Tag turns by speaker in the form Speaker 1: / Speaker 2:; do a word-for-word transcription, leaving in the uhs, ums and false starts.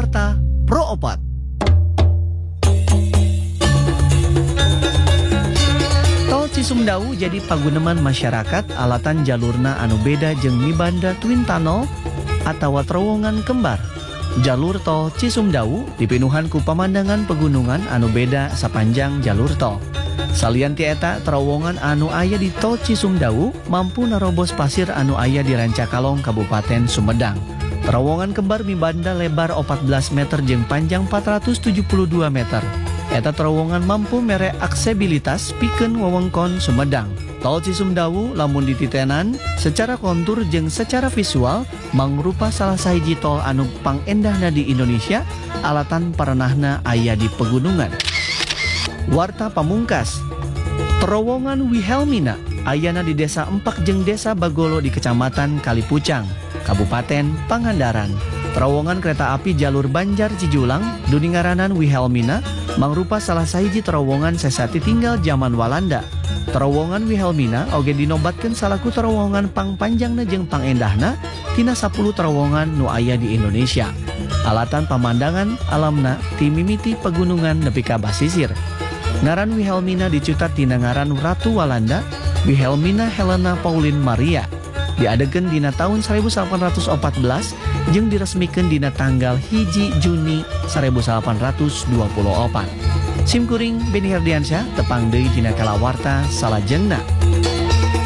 Speaker 1: Kalawarta Pro Opat. Tol Cisumdawu jadi paguneman masyarakat alatan jalurna anu beda jeung mibanda Twin Tunnel atawa terowongan kembar. Jalur tol Cisumdawu dipinuhan ku pamandangan pegunungan anu beda sapanjang jalur tol. Salian ti eta terowongan anu aya di tol Cisumdawu mampu narobos pasir anu aya di Rancakalong Kabupaten Sumedang. Terowongan kembar mibanda lebar empat belas meter jeung panjang empat ratus tujuh puluh dua meter. Eta terowongan mampu mere aksesibilitas pikeun wewengkon Sumedang. Tol Cisumdawu lamun dititenan secara kontur jeung secara visual mangrupa salah sahiji tol anu pangendahna di Indonesia alatan parenahna aya di pegunungan. Warta pamungkas. Terowongan Wilhelmina ayana di Desa Empak jeung Desa Bagolo di Kecamatan Kalipucang, Kabupaten Pangandaran. Terowongan kereta api jalur Banjar Cijulang duningaranan Wilhelmina mangrupa salah sahiji terowongan sesati tinggal zaman Walanda. Terowongan Wilhelmina oge dinobatkeun salaku terowongan pangpanjangna jeung pangendahna tina sepuluh terowongan nu aya di Indonesia. Alatan pamandangan alamna ti mimiti pegunungan nepi ka basisir. Ngaran Wilhelmina dicutat tina ngaran Ratu Walanda Wilhelmina Helena Pauline Maria. Diadegeun dina tahun seribu delapan ratus empat belas jeung diresmikeun dina tanggal hiji Juni seribu delapan ratus dua puluh opat. Simkuring Beni Herdiansyah tepang deui dina Kalawarta Salajengna.